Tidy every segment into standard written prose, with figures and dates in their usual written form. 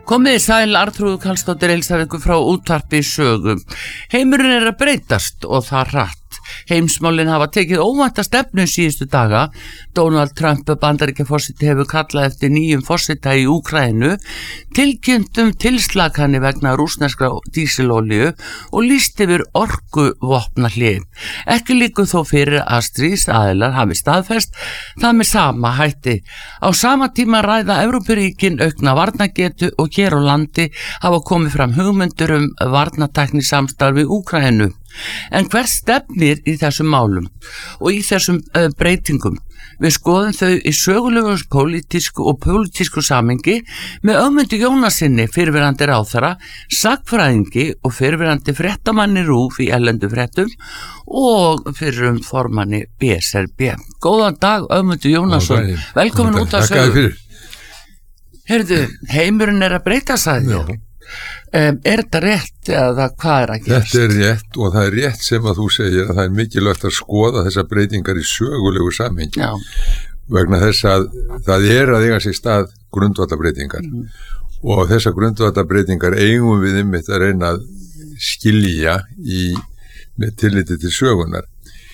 Komið sæl, Arnþrúður Karlsdóttir heilsar ykkur frá útvarpi Sögu. Heimurinn að breytast og það hratt. Heimsmálin hafa tekið óvænta stefnu síðustu daga. Donald Trump, Bandaríkjaforseti, hefur kallað eftir nýjum forseta í Úkraínu, tilkynnt tilslakanir vegna rússneskra dísilolíu og lýst yfir orkuvopnahlé. Ekki líkur þó fyrir að stríðsaðilar hafi staðfest það með sama hætti. Á sama tíma ræða Evrópuríkin aukna varnargetu og hér á landi hafa komið fram hugmyndur varnartækni samstarfi í Úkraínu. En hver stefnir í þessum málum og í þessum breytingum? Við skoðum þau í sögulegu pólitísku samhengi með Ögmundi Jónasinni, fyrrverandi ráðherra, sagnfræðingi og fyrrverandi fréttamanni RÚV í erlendu fréttum og fyrrum formanni BSRB. Góðan dag, Ögmundi Jónasson. Velkomin út af Sögu. Heyrðu, heimurinn að breyta, sagði þér. Þetta rétt eða hvað að gerast? Þetta rétt og það rétt sem að þú segir að það mikilvægt að skoða þessar breytingar í sögulegu samhengi. Já. Vegna þess að það að eiga sér stað grundvallarbreytingar og þessar grundvallarbreytingar eigum við einmitt að reyna að skilja með tilliti til sögunar.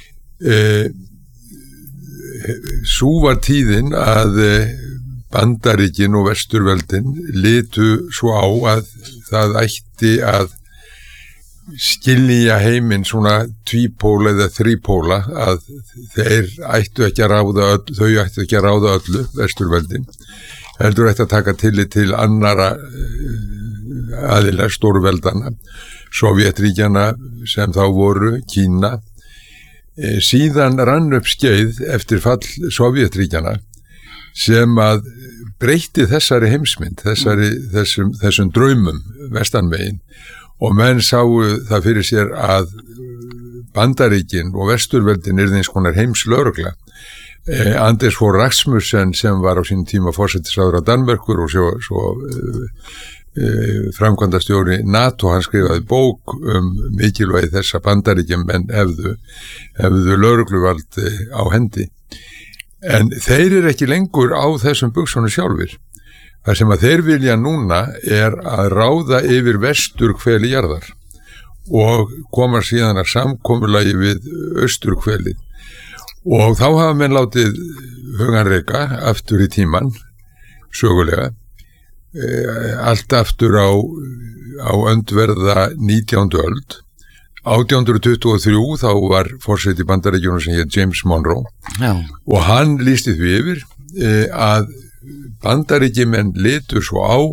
Sú var tíðin að Bandaríkin og Vesturveldin litu svo á að það ætti að skilja heiminn svona tvípóla eða þrípóla, að þau ættu ekki að ráða öllu, Vesturveldin, heldur ætti að taka tillit til annara aðila stórveldana, Sovétríkjana sem þá voru, Kína. Síðan rann upp skeið eftir fall Sovétríkjana sem að breytti þessari heimsmynd, þessum draumum vestanmegin, og menn sáu það fyrir sér að Bandaríkin og Vesturveldin yrði eins konar heimslögregla. Anders Fogh Rasmussen, sem var á sínum tíma forsætisráðherra Danmerkur og svo framkvæmdastjóri NATO, hann skrifaði bók mikilvægi þess að Bandaríkin menn hefðu lögregluvald á hendi. En þeir ekki lengur á þessum buxunum sjálfir. Það sem að þeir vilja núna að ráða yfir vesturhveli jarðar og koma síðan að samkomulagi við austurhvelið. Og þá hafa menn látið hugan reika aftur í tíman, sögulega, allt aftur á öndverða 19. öld. 1823 þá var forseti Bandaríkjanna sem hét James Monroe. Já. Og hann lýsti því yfir að Bandaríkjumenn litu svo á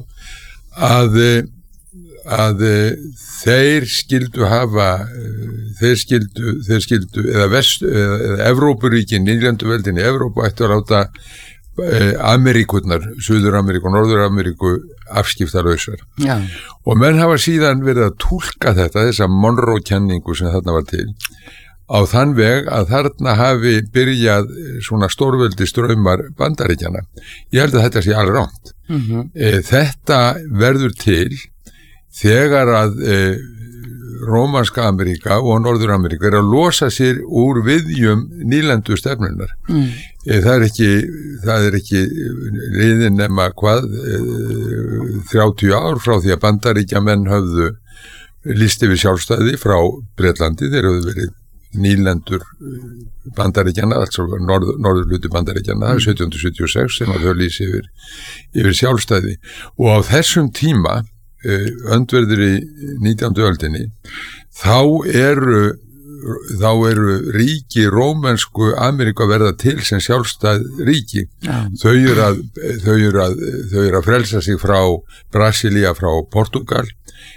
að þeir skildu hafa eða Evrópuríkin, Nýlenduveldin í Evrópu ættu að láta Ameríkurnar, Suður-Ameríku og Norður-Ameríku afskiptalausar. Já. Og menn hafa síðan verið að túlka þessa Monroe-kenningu sem þarna var til, á þann veg að þarna hafi byrjað svona stórveldi straumar Bandaríkjanna. Ég held að þetta sé alveg rangt. Þetta verður til þegar að Rómanska Ameríka og Norður-Ameríka að losa sér úr viðjum nýlendu stefnunar. Það er ekki liðin nema 30 ár frá því að Bandaríkjamenn höfðu lýst yfir sjálfstæði frá Bretlandi. Þeir höfðu verið nýlendur Bandaríkjanna, altså norðurhluti Bandaríkjanna, 1776 sem að þau lýsi yfir sjálfstæði. Og á þessum tíma, öndverður í 19. öldinni, þá eru ríki rómensku Ameríku að verða til sem sjálfstæð ríki. Þau eru að frelsa sig frá Brasilía, frá Portugal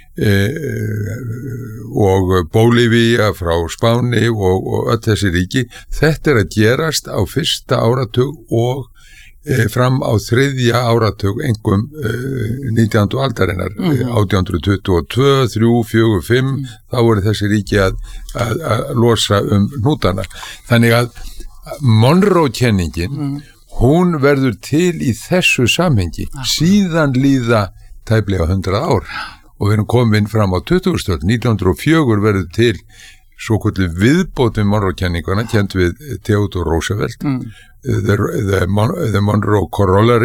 og Bólivía frá Spáni og öll þessi ríki. Þetta að gerast á fyrsta áratug og fram á þriðja áratug einhverjum 19. aldarinnar, 1822, 3, 4, 5, þá voru þessi ríki að losa hnútana. Þannig að Monroe-kenningin, hún verður til í þessu samhengi. Síðan líða tæplega 100 ár og við erum komin fram á 20. öld. 1904 verður til svo kvöldu viðbótum Monroe-kenninguna, kent við Theodore Roosevelt, the Monroe Corollary,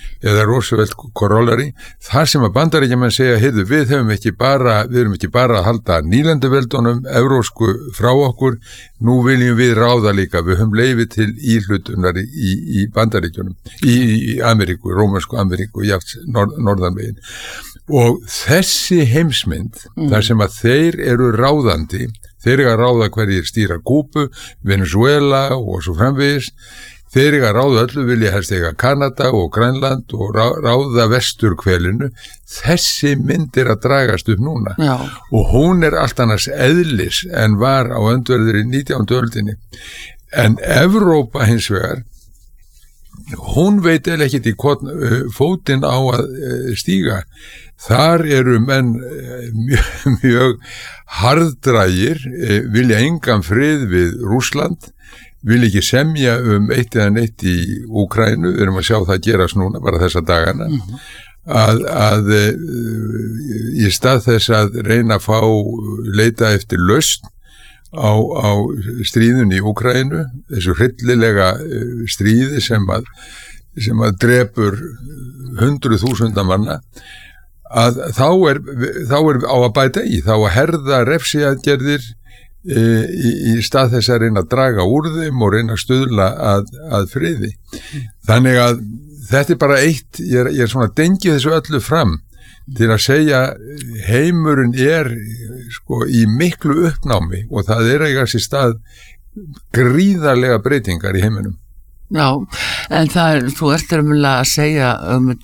eða Roosevelt Corollary, þar sem að Bandaríkjamenn segja, heyrðu, við erum ekki bara að halda nýlenduveldunum evrósku frá okkur, nú viljum við ráða líka, við höfum leyfi til íhlutunar í Bandaríkjunum, í Ameríku, Rómönsku Ameríku, játt norðanvegin. Og þessi heimsmynd, þar sem að þeir eru ráðandi, þeir eru að ráða hverjir stýra Kúbu, Venezuela og svo framvegis, þeir eru að ráða öllu, vilja helst eiga Kanada og Grænland og ráða vesturhvelinu. Þessi mynd er að dragast upp núna. Já. Og hún er allt annars eðlis en var á öndverður í 19. öldinni. En Evrópa hins vegar, hún veit eða ekkert í fótinn á að stíga. Þar eru menn mjög harðdrægir, vilja engan frið við Rússland, vil ekki semja eitt eða neitt í Úkraínu, við erum að sjá það gerast núna, bara þessa dagana, að í stað þess að reyna að leita eftir lausn á stríðun í Úkraínu, þessu hryllilega stríði sem að drepur 100.000 manna, að þá er á að bæta í, þá að herða refsiaðgerðir í stað þess að reyna að draga úr þeim og reyna að stuðla að friði. Þannig að þetta er bara eitt, ég er svona að dengja þessu öllu fram til að segja heimurinn er sko í miklu uppnámi og það er eiga sér stað gríðarlega breytingar í heiminum. Já, en þú ert að segja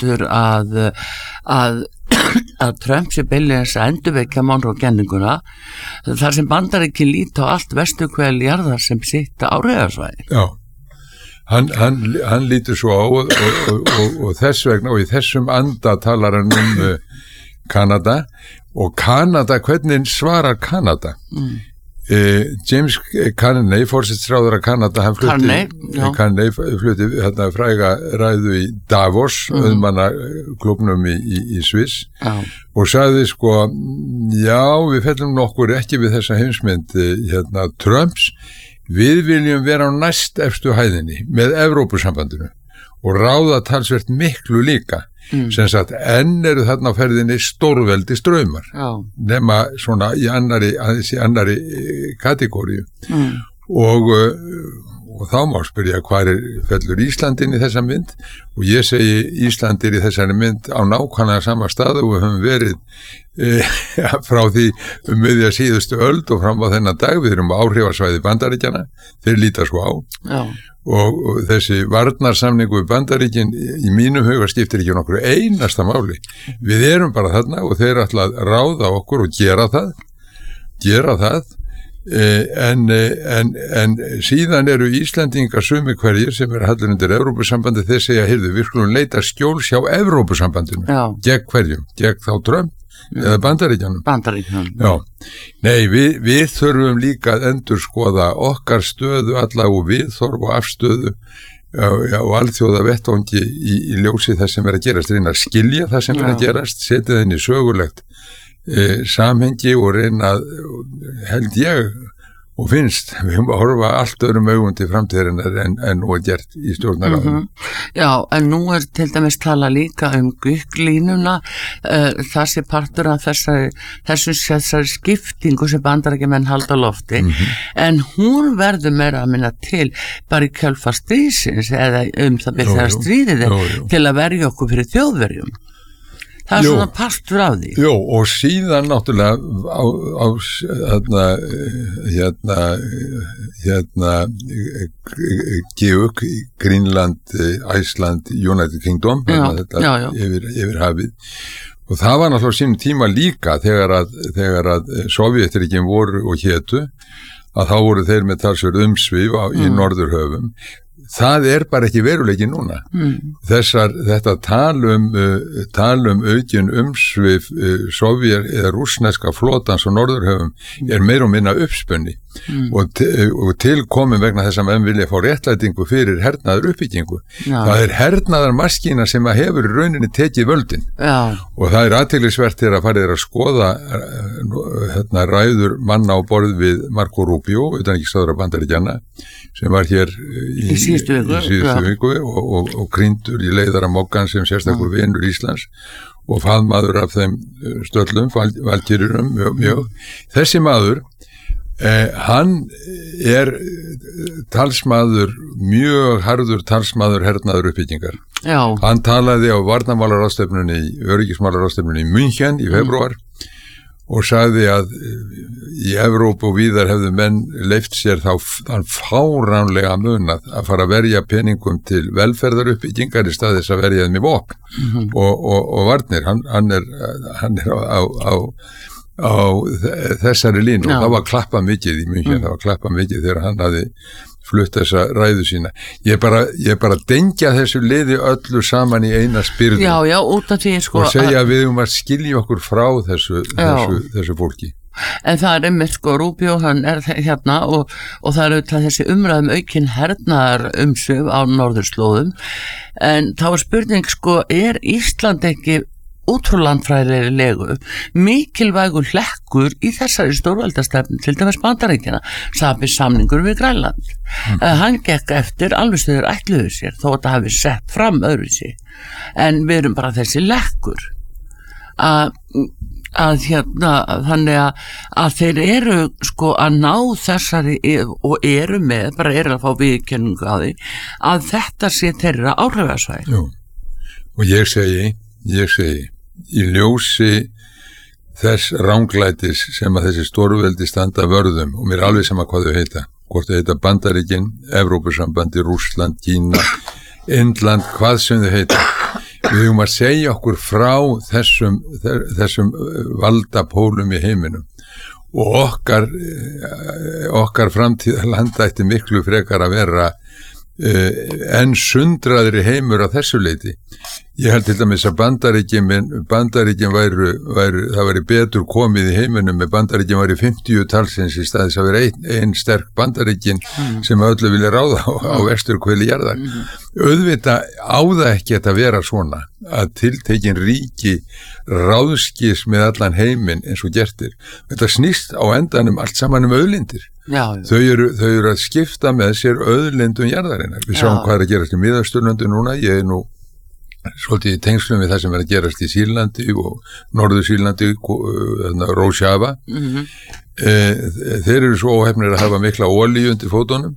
að Trump sé beinlega að endurvekja Monroe-kenninguna þar sem Bandaríkin líta á allt vesturhvel jarðar sem sitt áhrifarsvæði. Já, hann lítur svo á og þess vegna og í þessum anda talar hann Kanada og Kanada, hvernig svarar Kanada? James Carney, forsætisráðherra Kanada, hann flutti hérna fræga ræðu í Davos, auðmannaklúbbnum í Sviss og sagði sko, já, við fellum nokkur ekki við þessa heimsmynd hérna Trumps, við viljum vera á næst efstu hæðinni með Evrópusambandinu og ráða talsvert miklu líka. Sem sagt, enn eru þarna á ferðinni stórveldi straumar nema svona í annari kategóriu og þá má spyrja hvað fellur Íslandin í þessa mynd og ég segi Íslandir í þessari mynd á nákvæmlega sama stað og við höfum verið frá því miðja síðustu öld og fram á þennan dag, við erum áhrifarsvæði Bandaríkjanna, þeir líta svo á. Já. Og þessi varnarsamningu við Bandaríkin í mínu huga skiptir ekki nokkur einasta máli. Við erum bara þarna og þeir ætla að ráða okkur og gera það en síðan eru Íslendingar sumi hverjir sem hallir undir Evrópusambandi, þeir segja, heyrðu, við skulum leita skjóls hjá Evrópusambandinu. Gegn hverjum? Gegn þá Trump? Eða Bandaríkjanum. Já. Nei, við þurfum líka að endurskoða okkar stöðu alla og viðhorf og afstöðu og alþjóða vettvangi í ljósi þess sem er að gerast, reyna að skilja það sem er að gerast, setja það inn í sögulegt samhengi og reyna að, held ég og finnst, við höfum að horfa allt öðrum augum til framtíðarinnar en nú er gert í stjórnarráðinu. Já, en nú er til dæmis tala líka gugglínuna, það sé partur af þessari skiptingu sem Bandaríkjamenn halda á lofti, en hún verður meira að minna til bara í kjölfar stríðsins eða það byrja þegar stríðið til að verja okkur fyrir þjóðverjum. Það er svona partur af því. Jó, og síðan náttúrulega GUK, Greenland, Iceland, United Kingdom, yfir hafið. Og það var náttúrulega sínum tíma líka þegar að Sovjetríkin voru og hétu, að þá voru þeir með talsverð umsvif í Norðurhöfum. Það er bara ekki veruleiki núna. Þetta talum aukin umsvif eða rússneska flotans og Norðurhöfum er meira og minna uppspunni. og tilkomin vegna þess að menn vilja fá réttlætingu fyrir hernaður uppbyggingu. Það hernaðar maskína sem að hefur í rauninni tekið völdin. Og það athyglisvert að farið að skoða ræður manna á borð við Marco Rubio, utanríkisráðherra Bandaríkjanna, sem var hér í síðustu viku og krýndur í leiðara Moggan sem sérstakur vinur Íslands og faðmaður af þeim stöllum, valkyrjurum mjög. Þessi maður, hann talsmaður, mjög harður talsmaður hernaður uppbyggingar. Hann talaði á varnarmálaráðstefnunni, öryggismálaráðstefnunni í München í febrúar og sagði að í Evrópu og víðar hefðu menn leyft sér þann fáránlega munað að fara að verja peningum til velferðaruppbyggingar í stað þess að verja þeim í vopn og varnir. Hann er á þessari línu og það var klappað mikið í München, það var klappað mikið þegar hann hafði flutt þessa ræðu sína. Ég bara dengja þessu liði öllu saman í eina spyrðu út af því og segja að við að skilja okkur frá þessu fólki. En það er einmitt Rubio, hann er hérna og það er auðvitað þessi umræðum aukin hernaðar umsvif á norðurslóðum, en þá er spurning er Ísland ekki útrúlandfræðilegu mikilvægur hlekkur í þessari stórveldastefnu, til dæmis Bandaríkjanna, samningur við Grænland. Hann gekk eftir alveg stöður ætluðu sér, þó að það hafi sett fram öðruvísi, en við erum bara þessi hlekkur þannig að þeir eru að ná þessari og eru með, bara eru að fá viðurkenningu á því að þetta sé þeirra áhrifasvæði. Og ég segi í ljósi þess ranglætis sem að þessi stórveldi standa vörðum, og mér er alveg sama hvað þau heita, hvort þau heita Bandaríkin, Evrópusambandi, Rússland, Kína, Indland, hvað sem þau heita. Við höfum að segja okkur frá þessum valdapólum í heiminum og okkar framtíðarland ætti miklu frekar að vera en sundraðri heimur á þessu leiti. Ég held til dæmis að Bandaríkin væru, það væri betur komið í heiminum með Bandaríkin væri 50 talsins í staðis að vera ein sterk Bandaríkin sem öllu vilja ráða á vesturhveli jarðar. Auðvitað á það ekki að vera svona að tiltekin ríki ráðskis með allan heiminn eins og gertir. Þetta snýst á endanum allt saman auðlindir. Þau eru að skipta með sér auðlindum jarðarinnar. Við sjáum hvað er að gerast í Miðausturlöndum núna. Ég nú svolítið í tengslum við það sem er að gerast í Sýrlandi og Norður Sýrlandi, Rojava. Þeir eru svo óhefnir að hafa mikla olíu undir fótunum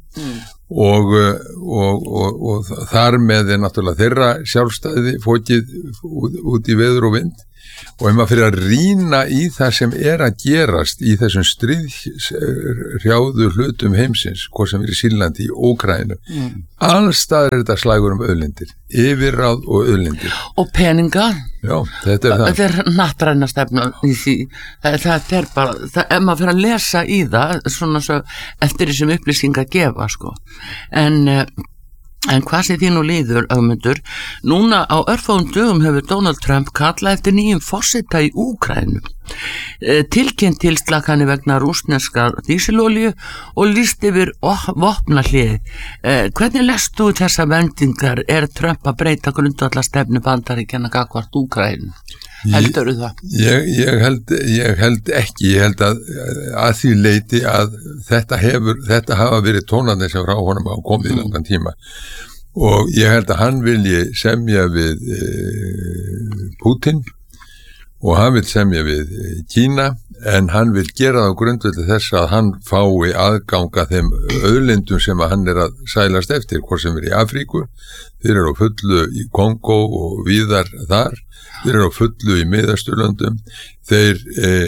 og þar með er náttúrulega þeirra sjálfstæði fókið út í veður og vind. Og maður fyrir að rýna í það sem er að gerast í þessum stríðshrjáðu hlutum heimsins, hvað sem er í Sýrlandi, í Úkraínu, allstaðar er þetta slagur auðlindir, yfirráð og auðlindir. Og peninga. Já, þetta er það. Þetta er nattræna stefna í því. Þetta er bara, ef maður fyrir að lesa í það, svona svo eftir þessum upplýsingar gefa, En hvað sé því nú líður, Ögmundur? Núna á örfáum dögum hefur Donald Trump kallað eftir nýjum forseta í Úkraínu. Tilkynnt tilslakanir vegna rússneskar dísilolíu og lýst yfir vopnahlið. Hvernig lest þú þessa vendingar? Er Trump að breyta grundvallarstefnu Bandaríkjanna gagnvart Úkraínu? Heldurðu það? Ég held ekki. Ég held að því leiti að þetta hafa verið tónarnir sem frá honum á komið í langan tíma og ég held að hann vilji semja við Putin og hann vil semja við Kína en hann vil gera það á grundvelli þess að hann fái aðganga þeim auðlindum sem að hann er að sælast eftir, hvort sem er í Afríku, þeir eru á fullu í Kongo og víðar þar, þeir eru á fullu í Miðausturlöndum, þeir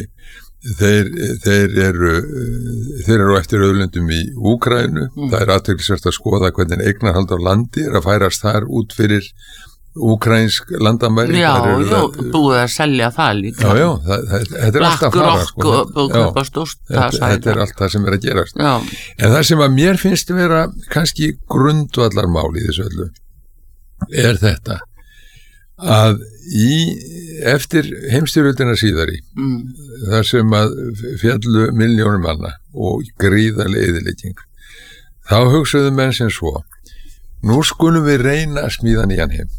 eru eftir auðlindum í Úkraínu, það er athyglisvert að skoða hvernig eignarhald á landi er að færast þar út fyrir úkraínsk landamæri. Já, búið að selja það líka. Já, þetta er alltaf að fara. Þetta er allt það sem er að gerast. Já. En það sem að mér finnst vera kannski grundvallarmál í þessu öllu er þetta að í eftir heimsstyrjöldina síðari, þar sem að fjallu milljónum manna og gríðarleg eyðilegging, þá hugsaðu menn sem svo, nú skulum við reyna að smíða nýjan heim.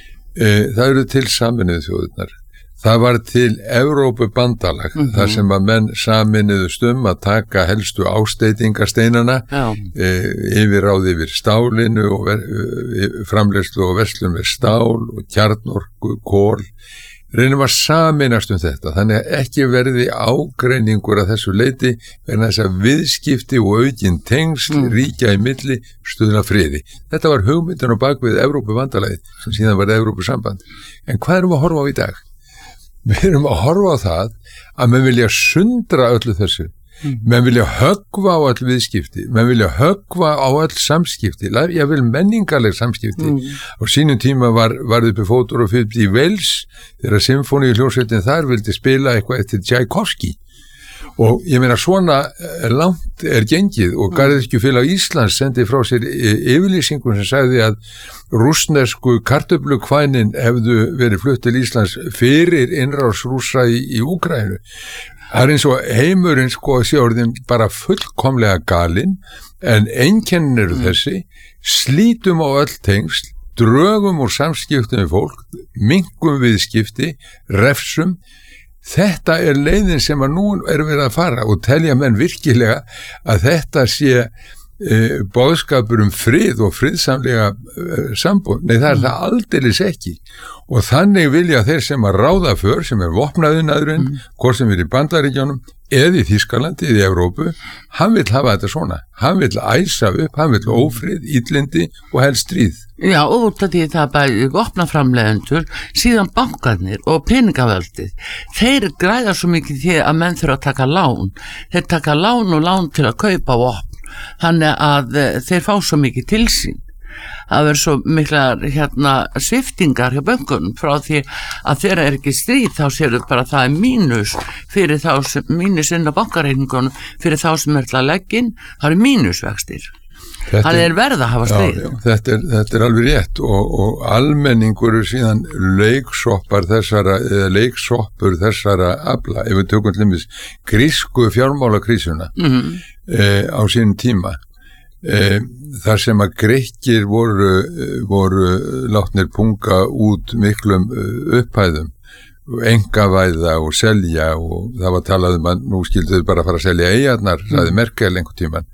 Það eru til Sameinuðu þjóðirnar, það var til Evrópubandalag, þar sem að menn sameinuðust að taka helstu ásteytingarsteinana, yfirráð yfir stálinu og framleiðslu og verslun með stál og kjarnorku, kol, reynum að sameinast þetta, þannig að ekki verði ágreiningur að þessu leyti vegna þess að viðskipti og aukin tengsl ríkja í milli stuðla friði. Þetta var hugmyndin á bakvið Evrópubandalagið sem síðan var Evrópusamband. En hvað erum við að horfa á í dag? Við erum að horfa á það að menn vilja sundra öllu þessu, menn vilja höggva á öll viðskipti, menn vilja höggva á öll samskipti, ég vil menningarleg samskipti. Á sínum tíma var uppi fótur og fyrir í Wales þegar symfóníuhljómsveitin þar vildi spila eitthvað eftir Tchaikovsky. Og ég meina svona langt gengið og Garðyrkjufélag Íslands sendi frá sér yfirlýsingu sem sagði að rússnesku kartöflukvænin hefðu verið flutt til Íslands fyrir innrás Rússa í Úkraínu. Það eins og heimurinn sé orðin bara fullkomlega galinn, en einkennin eru þessi, slítum á öll tengsl, drögum úr samskiptum við fólk, minkum viðskipti, refsum. Þetta leiðin sem að nú verið að fara og telja menn virkilega að þetta sé boðskapur frið og friðsamlega sambúð. Nei, það það aldeilis ekki. Og þannig vilja þeir sem að ráða för, sem vopnaðinaðurinn, hvort sem í Bandaríkjunum, eða í Þýskalandi, eða í Evrópu, hann vill hafa þetta svona. Hann vill æsa upp, hann vill ófrið, illindi og helst stríð. Já, og út af því það bæði vopnaframleiðendur, síðan bankarnir og peningaveldið. Þeir græða svo mikið því að menn þurfa að taka lán. Þeir taka lán og lán til að kaupa vopn. Þannig að þeir fá svo mikið til sín. Það verður svo miklar sviftingar hjá bönkunum frá því að þeirra ekki stríð, þá sérðu bara að það mínus fyrir þá sem mínus inn á bankareikningunum, fyrir þá sem til að leggja inn, það mínusvextir. Það verða að hafa stríð. Já, þetta alveg rétt og almenningur síðan leiksoppur þessara afla, ef við tökum til dæmis grísku fjármálakrísuna á sínum tíma, þar sem að Grikkir voru látnir punga út miklum upphæðum, engavæða og selja, og það var talað að nú skildu þau bara fara að selja eyjarnar, sagði Merkel einhvern tímann,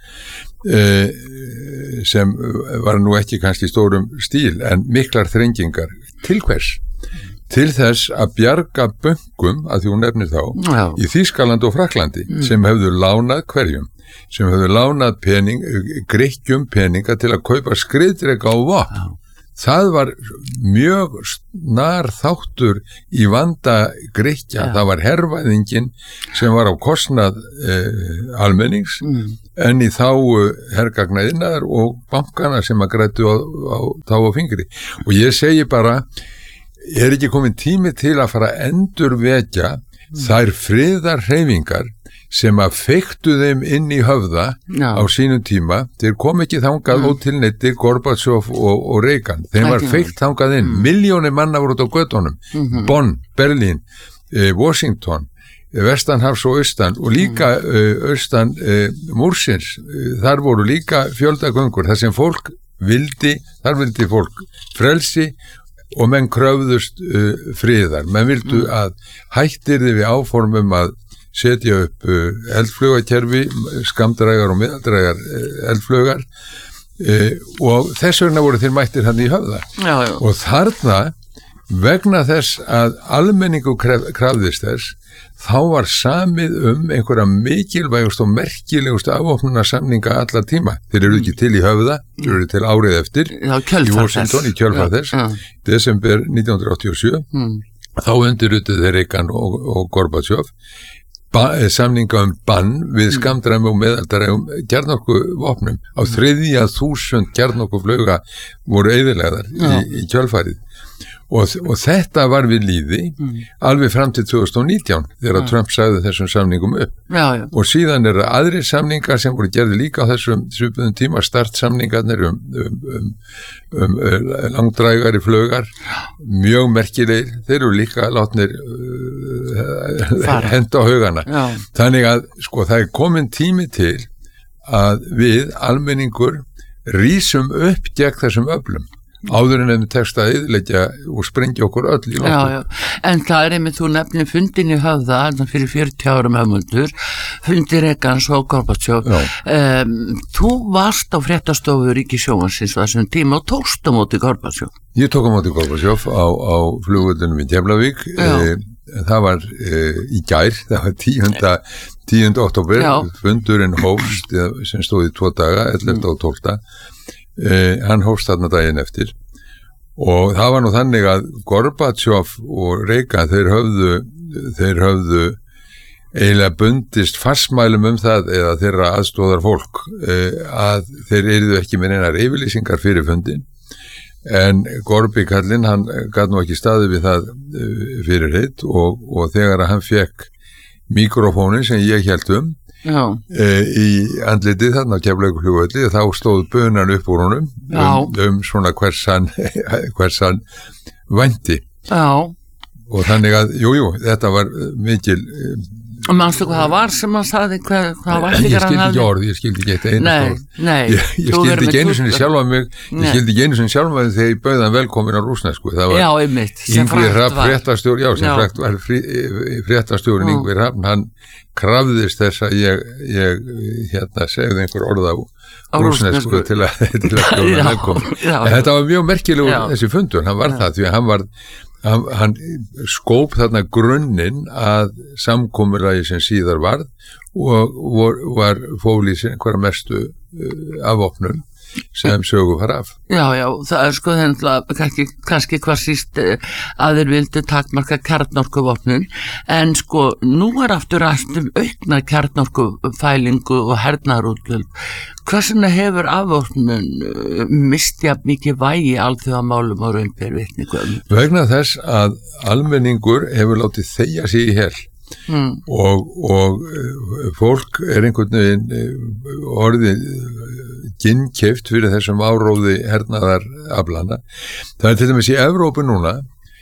sem var nú ekki kannski stórum stíl, en miklar þrengingar. Til hvers? Til þess að bjarga bönkum, að því hún nefnir þá, í Þýskaland og Fraklandi, sem hefðu lánað hverjum, sem hefðu lánað Grikkjum peninga til að kaupa skriðdreka og vopn. Það var mjög snar þáttur í vanda Grikkja. Það var hervæðingin sem var á kostnað almennings, en í þágu hergagnaðinnar og bankana sem að grættu þá á fingri. Og ég segi bara, ekki komin tími til að fara að endurvekja þær friðarhreyfingar sem að feiktu þeim inn í höfða á sínum tíma. Þeir kom ekki þangað ótilneittir Gorbatsjov og Reagan. Þeim var feikt þangað inn. Milljónir manna voru út á göttunum. Bonn, Berlín, Washington, vestanhafs og austan, og líka austan Múrsins. Þar voru líka fjöldagöngur. Það sem fólk vildi, þar vildi fólk frelsi, og menn kröfðust friðar. Menn vildu að hættirði við áformum að setja upp eldflaugakerfi, skammdrægar og miðaldrægar eldflaugar, og þess vegna voru þeir mættir hann í höfða. Og þarna, vegna þess að almenningu krafðist þess, þá var samið einhverja mikilvægust og merkilegust afvopnunarsamninga alla tíma. Þeir eru ekki til í höfða, þeir eru til árið eftir, í Washington, í kjölfar þess, desember 1987, þá undirrituðu þeir Reagan og Gorbatsjov samninga bann við skammdræmi og meðaldrægum kjarnorkuvopnum. Á 3.000 kjarnorkuflauga voru eyðilegðar í kjölfarið. og þetta var við líði alveg fram til 2019 þegar Trump sagði þessum samningum upp. Og síðan það aðrir samningar sem voru gerði líka á þessum svipuðum tíma, startsamningarnir langdrægari flögar, mjög merkilegir, þeir eru líka látnir henda á haugana. Þannig að sko það komin tími til að við almenningur rísum upp gegn þessum öflum áður en þeim tekst að eyðileggja og sprengja okkur öll í loftu. En það einmitt, þú nefnir fundin í Höfða fyrir 40 árum höfmundur, fundir Reagans og Gorbatsjov. Þú varst á fréttastofu Ríkissjónvarpsins á þessum tíma og tókst á móti Gorbatsjov. Ég tók á móti Gorbatsjov á flugvöllunum í Keflavík. Það var í gær, það var 10. október, fundurinn hófst sem stóð í 2 daga, 11. og 12. Hann hófst þarna daginn eftir og það var nú þannig að Gorbatsjov og Reagan þeir höfðu eiginlega bundist fastmælum það eða þeirra aðstóðar fólk að þeir yrðu ekki með neinar yfirlýsingar fyrir fundin, en Gorbi kallinn hann gat nú ekki staðið við það fyrirheit og þegar að hann fekk mikrofónin sem ég hélt í andlitið þarna á Keflavíkurflugvelli, þá stóð bönan upp úr honum svona hvers hann vænti. Og þannig að, þetta var mikil. Og manstu hvað það var sem hann sagði, hvað var ég skildi ekki orð, ég skildi ekki eitt einu orð. Ég skildi ekki einu sinni sjálfa mig, ég skildi ekki einu sinni sjálfa mig þegar ég bauð hann velkomin á rússnesku. Það var Ingvi Hrafn fréttastjóri, sem frægt var fréttastjórin Ingvi Hrafn, hann krafðist þess að ég segði einhver orð á rússnesku til að bjóða velkomin. Þetta var mjög merkilegur þessi fundur, hann var það, því hann skóp þarna grunninn að samkomulagi sem síðar varð og var fól í einhverja mestu afvopnun sem sögu fara af. Það er sko kannski hvað síst að þeir vildu takmarka kjarnorkuvopnun, en sko nú aftur rætt aukna kjarnorkufælingu og hernaðarútgjöld. Hversuna hefur afvopnun mistjað mikið vægi alþjóðamálum og raun ber vitni? Vegna þess að almenningur hefur látið þegja sig í hel. Og fólk einhvern veginn orðið ginnkeypt fyrir þessum áróði hernaðaraflana. Það er til dæmis í Evrópu núna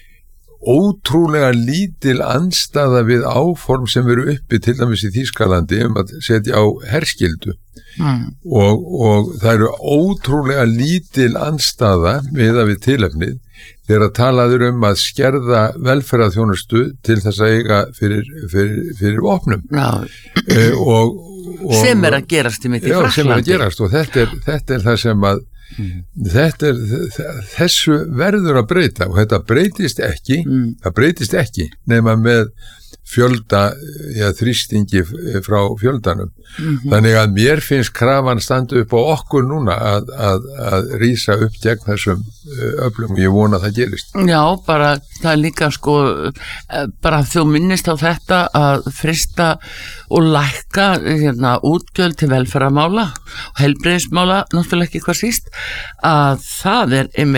ótrúlega lítil andstaða við áform sem eru uppi til dæmis í Þýskalandi að setja á herskyldu og það eru ótrúlega lítil andstaða við tilefnið þegar talaður að skerða velferðarþjónustu til þess að eiga fyrir vopnum. Sem að gerast í mitt í Frakklandi. Sem að gerast, og þetta er það sem að þessu verður að breyta, og þetta breytist ekki nema með þrýstingi frá fjöldanum. Þannig að mér finnst krafan standa upp á okkur núna að rísa upp gegn þessum öflum, og ég vona að það gerist. Bara það er líka sko bara þú minnist á þetta að frista og lækka útgjöld til velferðarmála og heilbrigðismála, náttúrulega ekki hvað síst, að það er